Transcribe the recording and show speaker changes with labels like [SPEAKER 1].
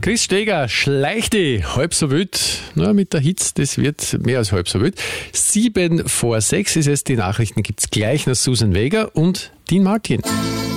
[SPEAKER 1] Chris Steger, Schleichti, halb so wild. Na, mit der Hitze, das wird mehr als halb so wild. 7 vor 6 ist es, die Nachrichten gibt's gleich nach Susan Vega und Dean Martin.